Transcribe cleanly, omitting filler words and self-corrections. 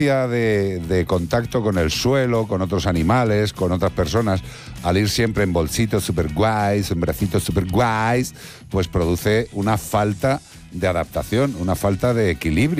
de contacto con el suelo, con otros animales, con otras personas, al ir siempre en bolsitos super guays, en bracitos super guays, pues produce una falta de adaptación, una falta de equilibrio.